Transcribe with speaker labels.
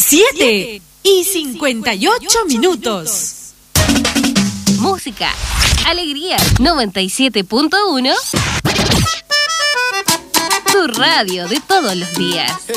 Speaker 1: 7:58.
Speaker 2: Música, alegría, 97.1. Tu radio de todos los días.